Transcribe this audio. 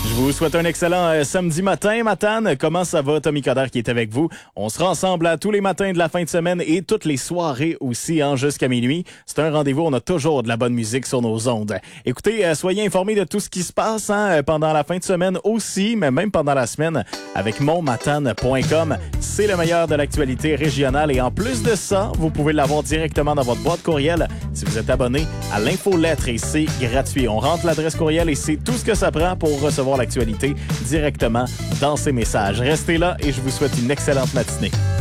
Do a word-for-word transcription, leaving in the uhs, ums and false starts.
Je vous souhaite un excellent euh, samedi matin, Matane. Comment ça va? Tommy Coderre qui est avec vous. On sera ensemble à tous les matins de la fin de semaine et toutes les soirées aussi, hein, jusqu'à minuit. C'est un rendez-vous, on a toujours de la bonne musique sur nos ondes. Écoutez, euh, soyez informés de tout ce qui se passe hein, pendant la fin de semaine aussi, mais même pendant la semaine avec mon matane point com. C'est le meilleur de l'actualité régionale et en plus de ça, vous pouvez l'avoir directement dans votre boîte courriel si vous êtes abonné à l'infolettre et c'est gratuit. On rentre l'adresse courriel et c'est tout ce que ça prend pour recevoir l'actualité directement dans ces messages. Restez là et je vous souhaite une excellente matinée.